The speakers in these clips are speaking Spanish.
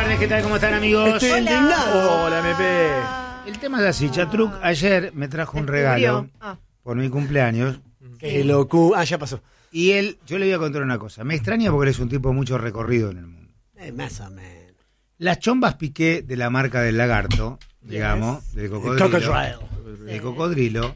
Barnes, ¿qué tal? ¿Cómo están, amigos? Estoy indignado. Hola, MP. El tema es así, Chatruc ayer me trajo un regalo por mi cumpleaños. Qué locura. Ya pasó. Y yo le voy a contar una cosa. Me extraña porque él es un tipo de mucho recorrido en el mundo. Más o menos. Las chombas Piqué de la marca del lagarto, digamos, del Crocodile. el cocodrilo,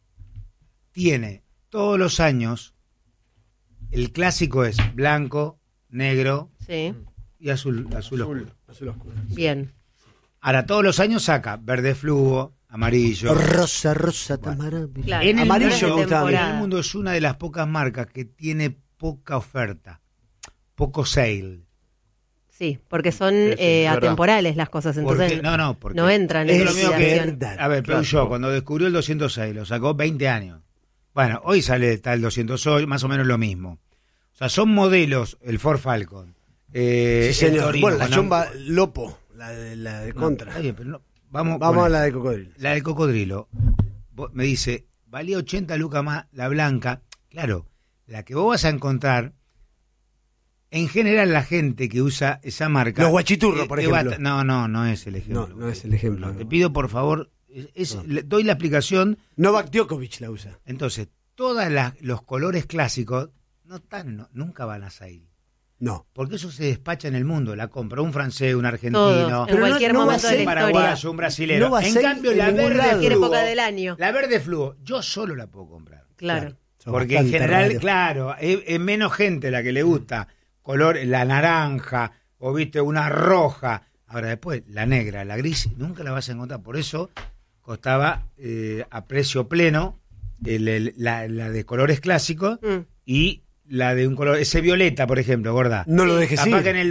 tiene todos los años, el clásico es blanco, negro Sí, y azul oscuro. Azul oscuro. bien. Ahora, todos los años saca verde fluo, amarillo. Rosa, tamara. Claro, En el, Amarillo mundo, me gustaba. en el mundo es una de las pocas marcas que tiene poca oferta, poco sale. Sí, porque son es atemporales las cosas, entonces Porque no entran es en lo mismo liquidación. que, a ver, Peugeot cuando descubrió el 206 lo sacó 20 años. Bueno, hoy está el 208, más o menos lo mismo. O sea, son modelos, el Ford Falcon. Sí, señor. el Torino, Bueno, la con chomba Lopo, la de Contra. Está bien, pero no, vamos Vamos a la de Cocodrilo. La del cocodrilo. Me dice, valía 80 lucas más la blanca. Claro, la que vos vas a encontrar, en general la gente que usa esa marca... Los guachiturros, por ejemplo. No es el ejemplo. No es el ejemplo. Te pido, por favor, doy la explicación. Novak Djokovic la usa. Entonces, todos los colores clásicos nunca van a salir. No. Porque eso se despacha en el mundo. La compra un francés, un argentino, Todos, en cualquier no va momento a de ser la un historia. paraguayo, un brasilero. No va a En ser cambio, en la ningún verde lado. Cualquier fluo, época del año. la verde fluo, yo solo la puedo comprar. Claro. Son Porque en bastante general, raros. claro, es menos gente la que le gusta color, la naranja, o viste, una roja. Ahora después, la negra, la gris, nunca la vas a encontrar. Por eso costaba a precio pleno la de colores clásicos y la de un color, ese violeta, por ejemplo, gorda. No lo dejes Capaz ir. que en el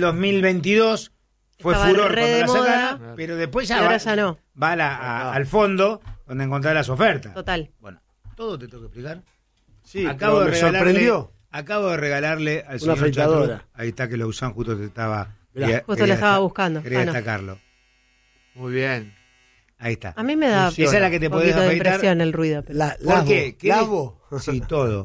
2022 fue Estaba furor re cuando de la moda. sacaron, pero después Y ahora va, ya no. va al fondo donde encontrar las ofertas. Total. Bueno, todo te tengo que explicar. Sí, Acabo pero de me regalarle, sorprendió. acabo de regalarle al Una señor afeitadora. Chatruc, ahí está que lo usan, justo te estaba... Mirá, Justo lo estaba buscando. Quería Ah, no. destacarlo. Muy bien. Ahí está. A mí me da Esa es la que te un podés poquito de afeitar. impresión el ruido. Pero... ¿Por qué? ¿Qué Lavo. Sí, todo.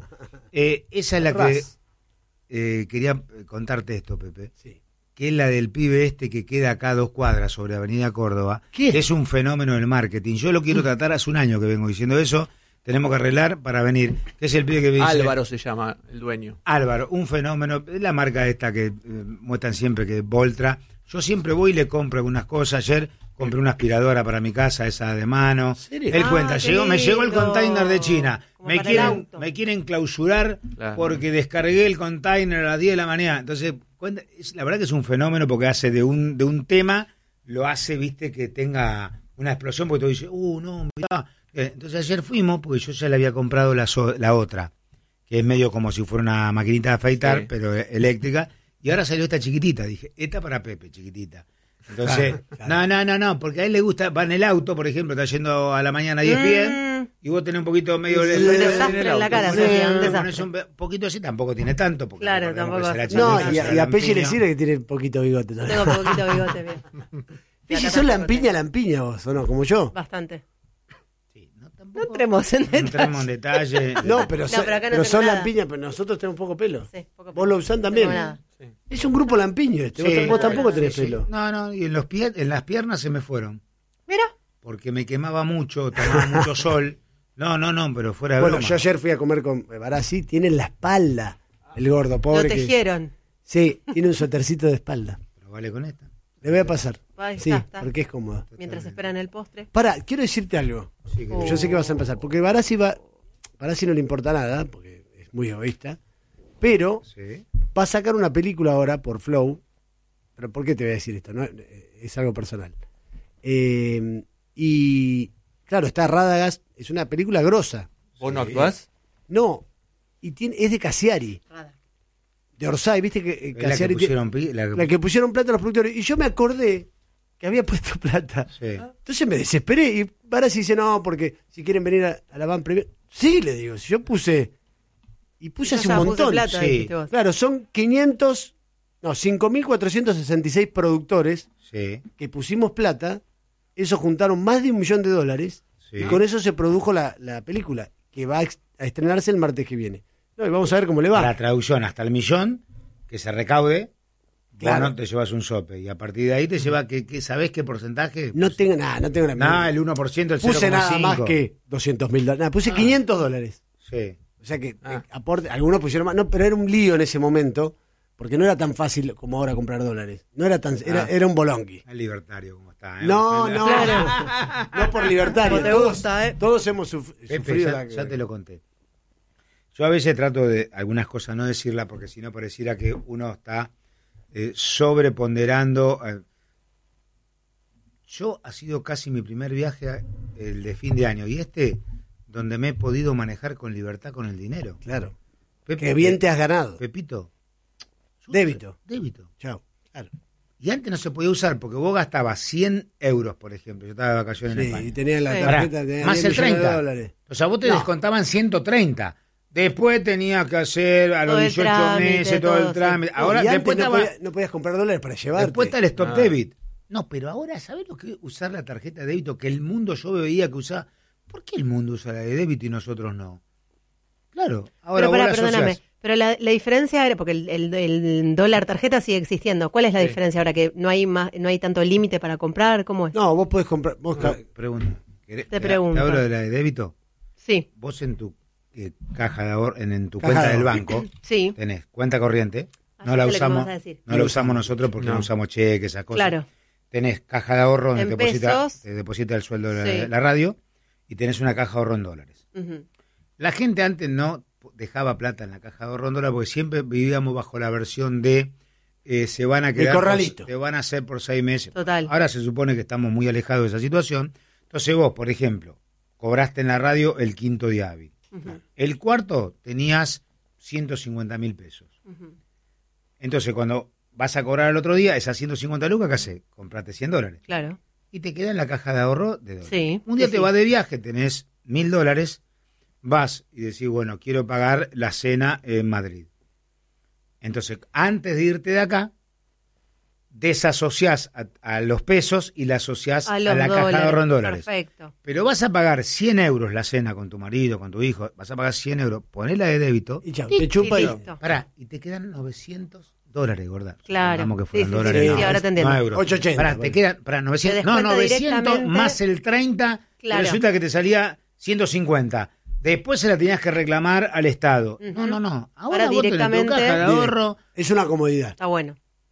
Esa es la Ras. que quería contarte esto, Pepe. Sí. Que es la del pibe este que queda acá a 2 cuadras sobre Avenida Córdoba. ¿Qué? Es un fenómeno del marketing. Yo lo quiero tratar hace un año que vengo diciendo eso. Tenemos que arreglar para venir. Que es el pibe que me dice... Álvaro se llama el dueño. Álvaro, un fenómeno. Es la marca esta que muestran siempre, que es Voltra. Yo siempre voy y le compro algunas cosas. Ayer compré una aspiradora para mi casa, esa de mano. serio? Él Ah, cuenta, qué me llegó el lindo. container de China. Como para el auto. Me quieren clausurar Claro. porque descargué el container a las 10 de la mañana. Entonces, la verdad que es un fenómeno porque hace de un tema, lo hace, viste, que tenga una explosión, porque tú dices, no, mirá. Entonces ayer fuimos, porque yo ya le había comprado la otra, que es medio como si fuera una maquinita de afeitar, Sí. pero eléctrica, y ahora salió esta chiquitita. Dije, esta para Pepe, chiquitita. Entonces, no, porque a él le gusta, va en el auto, por ejemplo, está yendo a la mañana a 10 pies, y vos tenés un poquito medio... Un desastre en la cara, Pones Sofía, un un desastre. poquito así, tampoco tiene tanto. Porque Claro, recordemos tampoco. que se No, la y echó a Pelli le lampiño. sirve que tiene poquito bigote también. Tengo poquito bigote, bien. Pelli, sos lampiña vos, ¿o no? Como yo. Bastante. Sí, No tampoco entremos en no entremos en detalle. detalle. No, pero, No, pero acá no pero tengo sos nada. lampiña, pero nosotros tenemos poco pelo. Sí, poco Vos lo usás también. No tengo nada. Sí. Es un grupo lampiño este. Sí, Vos tampoco sí, tenés sí. pelo. No, y en las piernas se me fueron. Mira. Porque me quemaba mucho, tomaba mucho sol. No, pero fuera de Bueno, broma. yo ayer fui a comer con Barassi, tiene en la espalda el gordo, pobre. Lo tejieron. Sí, tiene un suétercito de espalda. Pero vale con esta. Le voy a pasar. Ahí Sí, está. porque es cómodo. Mientras esperan el postre. Pará, quiero decirte algo. Sí, que- Yo sé que vas a empezar. Porque Barassi no le importa nada, porque es muy egoísta. Pero sí. va a sacar una película ahora por Flow. ¿Pero por qué te voy a decir esto? ¿No? Es algo personal. Y claro, está Radagast, es una película grosa. ¿Vos no Sí. actuás? No, y es de Cassiari, Nada. de Orsay, viste que Es la que Cassiari pusieron la que pusieron plata los productores. Y yo me acordé que había puesto plata. Sí. Entonces me desesperé. Y Barassi dice, no, porque si quieren venir a la van premier. Sí, le digo, si yo puse. Y puse Yo hace ya un puse montón. plata, sí. dijiste vos. Claro, son 5.466 productores Sí, que pusimos plata. Eso juntaron más de $1 millón. sí. Y con eso se produjo la película, que va a estrenarse el martes que viene. No, y vamos a ver cómo le va. La traducción hasta el millón, que se recaude, Claro. Bueno, te llevas un sope. Y a partir de ahí te lleva, ¿sabés qué porcentaje? No tengo nada, no tengo la Nada, el 1%, el 0,5%. Puse nada más que $200.000. Nada, puse $500. Sí. O sea que aporte, algunos pusieron más, no, pero era un lío en ese momento, porque no era tan fácil como ahora comprar dólares. No era tan, era un bolonqui. El libertario, como está. No, no por libertario. Como te Todos, gusta, ¿eh? todos hemos Pepe, sufrido ya te lo conté. Yo a veces trato de algunas cosas no decirlas porque si no pareciera que uno está sobreponderando. Yo ha sido casi mi primer viaje, el de fin de año, y donde me he podido manejar con libertad con el dinero. Claro. Pepe, Que bien te has ganado. Pepito. Débito. Chao. Claro. Y antes no se podía usar porque vos gastabas 100 euros, por ejemplo. Yo estaba de vacaciones en Sí, España. y tenía la Sí. tarjeta Pará, de más el 10 millones de 30. dólares. O sea, vos te No. descontaban 130. Después tenías que hacer a los Todo el 18 trámite, meses todo todo, el trámite. sí. Ahora, Y antes después no podías comprar dólares para llevarte. después está el stop Ah. debit. No, pero ahora, ¿sabés lo que es usar la tarjeta de débito? Que el mundo yo veía que usaba. ¿Por qué el mundo usa la de débito y nosotros no? Claro, ahora Pero vos la perdóname. asociás. Pero la diferencia era, porque el dólar tarjeta sigue existiendo. ¿Cuál es la Sí. diferencia ahora? ¿Que no hay tanto límite para comprar? ¿Cómo es? No, vos podés comprar. Pregunta. Te pregunto. ¿Te hablo de la de débito? Sí, Vos en tu caja de ahorro, en tu Caja cuenta de del ahorro. banco, sí. tenés cuenta corriente. Así No la sé lo que me usamos, vas a decir. no la usamos nosotros porque no, No. usamos cheques, esas cosas. Claro. Tenés caja de ahorro donde En te pesos. deposita el sueldo de Sí. la radio y tenés una caja de ahorro en dólares. Ujú. La gente antes no dejaba plata en la caja de ahorro en dólares porque siempre vivíamos bajo la versión de se van a quedar, corralito. te van a hacer por 6 meses. Total. Ahora se supone que estamos muy alejados de esa situación. Entonces vos, por ejemplo, cobraste en la radio el quinto día hábil. Ujú. El cuarto tenías 150.000 pesos. Ujú. Entonces cuando vas a cobrar el otro día, esas 150 lucas, ¿qué haces? Comprate $100. Claro. Y te queda en la caja de ahorro de dólares. Sí, Un día sí, te sí. vas de viaje, tenés $1.000, vas y decís, bueno, quiero pagar la cena en Madrid. Entonces, antes de irte de acá, desasociás a los pesos y la asociás a los la caja de ahorro en dólares. Perfecto. Pero vas a pagar 100 euros la cena con tu marido, con tu hijo, vas a pagar 100 euros, ponela de débito, Y chau, Y te chupa y listo. pará, y te quedan $900, gorda. Claro. Supongamos que Sí, fueran sí, dólares. sí, no, sí, ahora te entiendo. no euros. 880, Pará, te bueno. quedan, pará, 900, no, descuenta 900 directamente. más el 30, Claro. resulta que te salía 150. Después se la tenías que reclamar al Estado. Ujú. No. Ahora Ahora vos tenés tu directamente- caja de ahorro. Es una comodidad. Está bueno.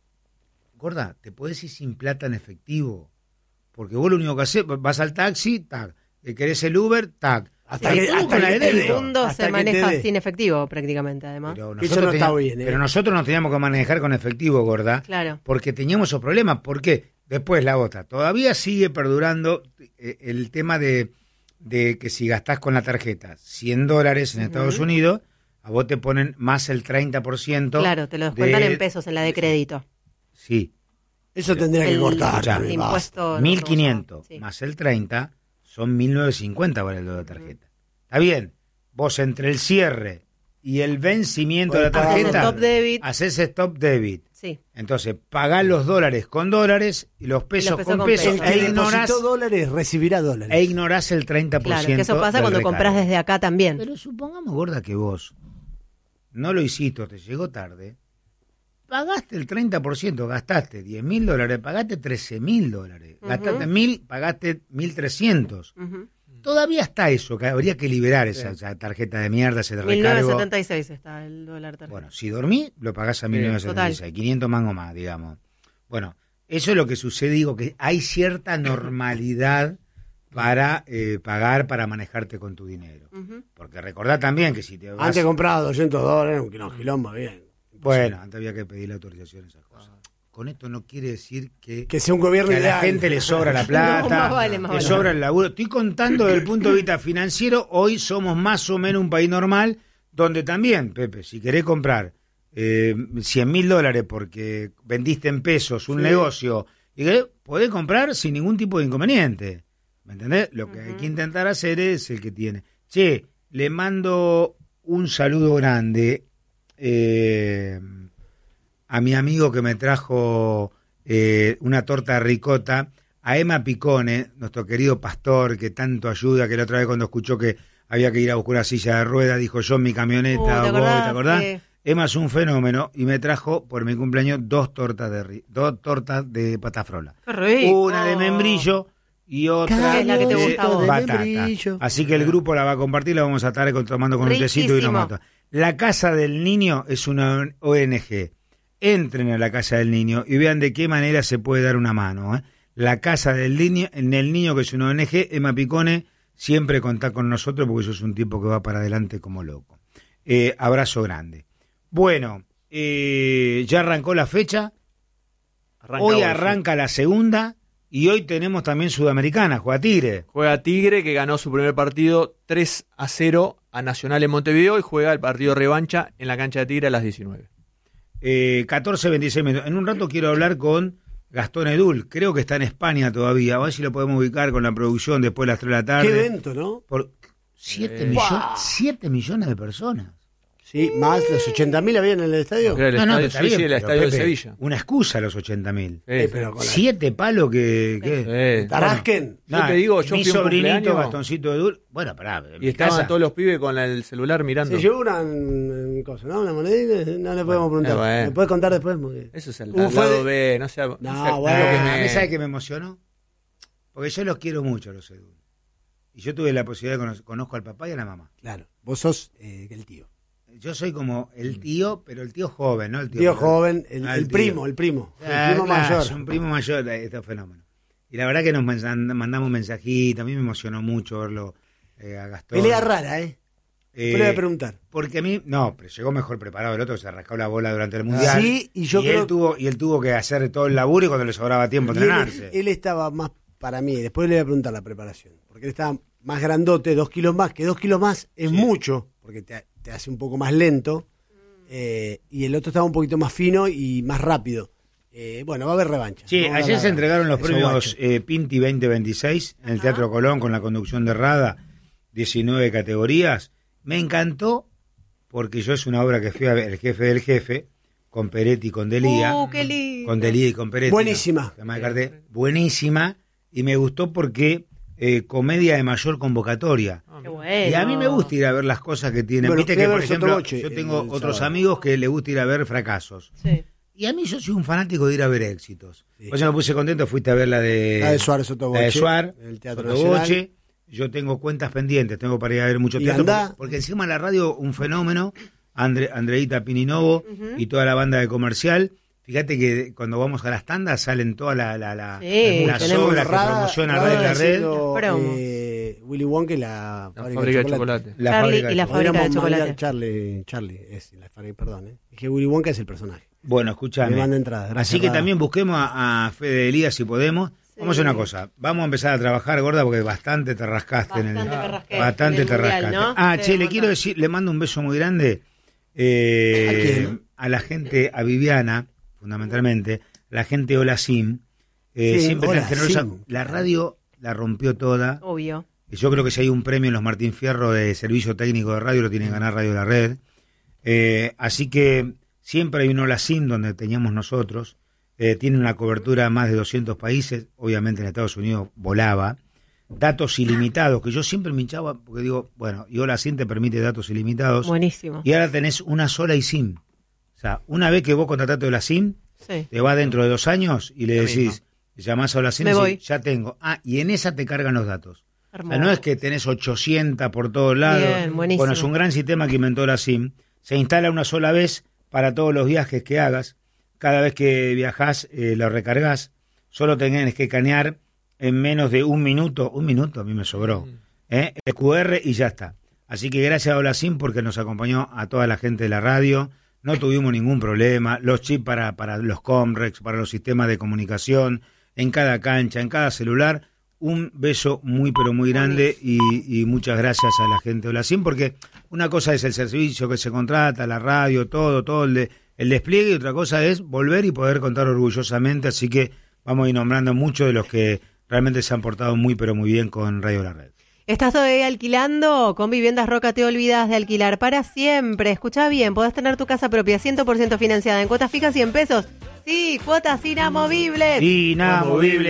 Gorda, te podés ir sin plata en efectivo. Porque vos lo único que haces, vas al taxi, tac. Querés el Uber, tac. Hasta Sí, que- todo hasta con la que de te débito. El mundo Hasta se que te maneja dé. sin efectivo prácticamente, además. Pero Eso no está teníamos- bien, ¿eh? Pero nosotros nos teníamos que manejar con efectivo, gorda. Claro. Porque teníamos esos problemas. ¿Por qué? Después la otra. Todavía sigue perdurando el tema de que si gastás con la tarjeta $100 en Estados Unidos, a vos te ponen más el 30%. Claro, te lo descuentan de- en pesos en la de crédito. Sí. Eso tendría que El- cortar. Escuchame. también, basta. Impuesto. no, 1.500 sí. más el 30 son 1.950 vale el de la tarjeta. Está bien. Vos entre el cierre y el vencimiento de la Haces tarjeta stop debit. haces stop debit. Sí. Entonces, pagás los dólares con dólares y los pesos, pesos con con pesos. pesos. El que E ignorás, depositó dólares recibirá dólares. e ignorás el 30%. Claro, que eso pasa del cuando recargo. compras desde acá también. Pero supongamos, gorda, que vos no lo hiciste o te llegó tarde, pagaste el 30%, gastaste $10.000, pagaste $13.000. Ujú. Gastaste 1.000, pagaste 1.300. Ujú. Todavía está eso, que habría que liberar esa tarjeta de mierda, ese recargo. 1976 está el dólar tarjeta. Bueno, si dormí, lo pagás a 1976, 500 mangos más, digamos. Bueno, eso es lo que sucede, digo, que hay cierta normalidad para pagar, para manejarte con tu dinero. Ujú. Porque recordá también que si te vas... Antes compraba $200, un quilombo, bien. Bueno, antes había que pedir la autorización, esas cosas. Con esto no quiere decir Que sea un gobierno que a la ideal. gente le sobra la plata, No, más vale, más le vale. sobra el laburo. Estoy contando desde el punto de vista financiero, hoy somos más o menos un país normal, donde también, Pepe, si querés comprar $100.000 porque vendiste en pesos un negocio, y que podés comprar sin ningún tipo de inconveniente. ¿Me entendés? Lo que hay que intentar hacer es el que tiene. Che, le mando un saludo grande a mi amigo que me trajo una torta de ricota, a Emma Picone, nuestro querido pastor que tanto ayuda, que la otra vez cuando escuchó que había que ir a buscar una silla de ruedas, dijo yo en mi camioneta, ¿te voy, ¿te acordás? acordás? Sí. Emma es un fenómeno y me trajo por mi cumpleaños dos tortas de patafrola. Qué rico. Una de membrillo y otra Que es la que te gusta a vos. de batata. Membrillo. Así que el grupo la va a compartir, la vamos a estar tomando con un tecito y unos Riquísimo. matos. La Casa del Niño es una ONG. Entren a la Casa del Niño y vean de qué manera se puede dar una mano. La Casa del Niño, en el Niño, que es una ONG, Emma Picone, siempre contá con nosotros porque sos un tipo que va para adelante como loco. Abrazo grande. Bueno, ya arrancó la fecha. Hoy arranca la segunda y hoy tenemos también Sudamericana, juega Tigre. Juega Tigre, que ganó su primer partido 3-0 a Nacional en Montevideo, y juega el partido revancha en la cancha de Tigre a las 19. 14-26 minutos. En un rato quiero hablar con Gastón Edul, creo que está en España todavía, a ver si lo podemos ubicar con la producción después de las 3 de la tarde. Qué evento, ¿no? Por 7 millones de personas. Sí, más los 80.000 había en el estadio. Creo el No, estadio, está sí, bien, sí, el pero, estadio de Pepe, Sevilla. Una excusa a los 80.000. Pero con la- 7 palos que... ¿qué? Tarasquen. Yo te digo, yo mi fui a un sobrinito, cumpleaños Gastoncito Edul. Bueno, pará. en y mi estaban casa- todos los pibes con el celular mirando. Se llevó una cosa, ¿no? Una monedita, no le podemos preguntar. bueno. ¿Me puedes contar después? Porque... Eso es el Fue lado de- B, no sea... No, sea- bueno, lo que A mí, ¿sabes qué me emocionó? Porque yo los quiero mucho, los Edul. Y yo tuve la posibilidad de conozco al papá y a la mamá. Claro, vos sos el tío. Yo soy como el tío, pero el tío joven, ¿no? El Tío joven, Ah, el el tío. primo. El primo Claro, mayor. es un primo mayor de estos fenómenos. Y la verdad que nos mandamos mensajitos, a mí me emocionó mucho verlo a Gastón. Pelea rara, ¿eh? Yo le voy a preguntar. Porque a mí, no, pero llegó mejor preparado el otro, que se rascó la bola durante el Mundial. Sí, y yo creo... él tuvo que hacer todo el laburo y cuando le sobraba tiempo Y entrenarse. él estaba más para mí, después le voy a preguntar la preparación, porque él estaba más grandote, 2 kilos más, que 2 kilos más es mucho, porque te hace un poco más lento, y el otro estaba un poquito más fino y más rápido. Bueno, va a haber revancha. Sí, Vamos a ayer dar se entregaron los eso, premios guacho. Pinti 2026 en el Teatro Colón con la conducción de Rada, 19 categorías. Me encantó porque yo es una obra que fui a ver, El jefe del jefe, con Peretti y con Delía. Qué lindo. Con Delía y con Peretti. Buenísima. ¿no? Buenísima. Y me gustó porque comedia de mayor convocatoria. Qué bueno. Y a mí me gusta ir a ver las cosas que tienen. Bueno, Viste fui a que, por ver ejemplo, Sotoboche yo tengo el otros sábado. amigos que les gusta ir a ver fracasos. Sí. Y a mí yo soy un fanático de ir a ver éxitos. Sí. Por eso me puse contento, fuiste a ver la de Suárez Sotoboche. la de Suárez, en el Teatro Sotoboche. Nacional. Yo tengo cuentas pendientes, tengo para ir a ver mucho ¿Y teatro. andá? Porque encima en la radio, un fenómeno, Andreita Pininovo y toda la banda de comercial. Fíjate que cuando vamos a las tandas salen todas las tenemos obras que promociona Radio La Red. Promo. Willy Wonka y la fábrica de chocolate. La Charlie fábrica y la de- fábrica de Podríamos chocolate. mandar Charlie es la fábrica, perdón. Dije Willy Wonka es el personaje. Bueno, escúchame. Me manda entradas, gracias, Así que Rada. también busquemos a Fede Elías si podemos. Vamos a hacer una cosa. Vamos a empezar a trabajar, gorda, porque bastante te rascaste en el. Bastante me rasqué Bastante en el te mundial, rascaste. ¿no? Ah, Sí, che, le bastante. quiero decir, le mando un beso muy grande ¿A quién? a la gente, a Viviana, fundamentalmente, la gente de Hola Sim. Sí, Siempre tan Hola generosa. Sim. La radio la rompió toda. Obvio. Y yo creo que si hay un premio en los Martín Fierro de servicio técnico de radio, lo tiene que ganar Radio La Red. Así que siempre hay un Hola Sim donde teníamos nosotros. Tiene una cobertura a más de 200 países. Obviamente en Estados Unidos volaba. Datos ilimitados, que yo siempre me hinchaba porque digo, bueno, y Hola Sim te permite datos ilimitados. Buenísimo. Y ahora tenés una sola eSIM. O sea, una vez que vos contrataste Hola Sim, Sí. te va dentro de 2 años y le La decís, misma. llamás a Hola Sim y Me decís, voy. ya tengo. Ah, y en esa te cargan los datos. O Hermoso. sea, no es que tenés 800 por todos lados. Bien, buenísimo. Bueno, es un gran sistema que inventó la SIM. Se instala una sola vez para todos los viajes que hagas. Cada vez que viajás, lo recargas. Solo tenés que escanear en menos de un minuto. Un minuto a mí me sobró. El QR y ya está. Así que gracias a Hola SIM porque nos acompañó a toda la gente de la radio. No tuvimos ningún problema. Los chips para los Comrex, para los sistemas de comunicación, en cada cancha, en cada celular. Un beso muy, pero muy grande y muchas gracias a la gente de Hola Sim, porque una cosa es el servicio que se contrata, la radio, todo el despliegue, y otra cosa es volver y poder contar orgullosamente, así que vamos a ir nombrando muchos de los que realmente se han portado muy, pero muy bien con Radio La Red. ¿Estás hoy alquilando? Con Viviendas Roca te olvidas de alquilar para siempre. Escuchá bien, podés tener tu casa propia 100% financiada en cuotas fijas y en pesos. Sí, cuotas inamovibles. Inamovibles.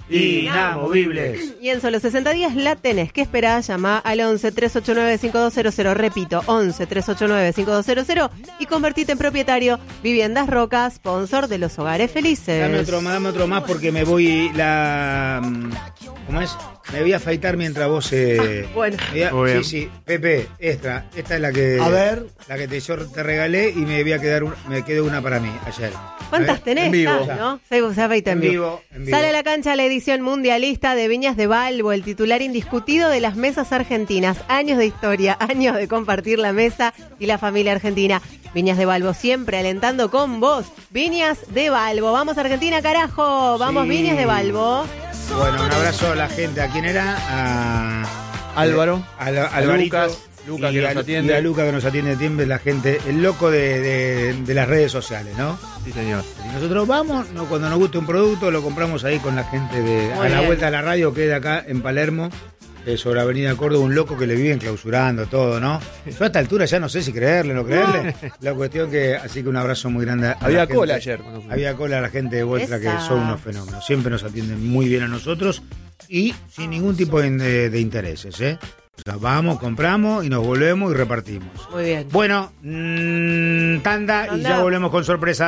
inamovibles. Y en solo 60 días la tenés. ¿Qué esperás? Llama al 11-389-5200. Repito, 11-389-5200 y convertite en propietario. Viviendas Roca, sponsor de los hogares felices. Dame otro más porque me voy ¿cómo es? Me voy a afeitar mientras vos bueno. Muy bien. Sí, Pepe, esta es la que A ver. la que yo te regalé y me voy a quedar me quedó una para mí ayer. ¿Cuántas tenés? En vivo. ¿No? Se afeita en vivo. En vivo. Sale a la cancha la edición mundialista de Viñas de Balbo, el titular indiscutido de las mesas argentinas. Años de historia, años de compartir la mesa y la familia argentina. Viñas de Balbo siempre alentando con vos. Viñas de Balbo. Vamos Argentina, carajo. Vamos Sí. Viñas de Balbo. Bueno, un abrazo a la gente. ¿A quién era? A Álvaro, a Alvarito, Lucas y que a- nos atiende. y a Luca que nos atiende siempre, la gente, el loco de las redes sociales, ¿no? Sí, señor. Y nosotros vamos, cuando nos guste un producto, lo compramos ahí con la gente Muy a la bien. vuelta de la radio, que es de acá en Palermo, sobre Avenida Córdoba, un loco que le viven clausurando todo, ¿no? Yo a esta altura ya no sé si creerle o no creerle. La cuestión que, así que un abrazo muy grande a la Había gente. cola ayer. cuando fuimos. Había cola a la gente de Vueltra, que Esa. son unos fenómenos. Siempre nos atienden muy bien a nosotros y sin ningún tipo de intereses, ¿eh? O sea, vamos, compramos y nos volvemos y repartimos. Muy bien. Bueno, tanda y Tanda. ya volvemos con sorpresa.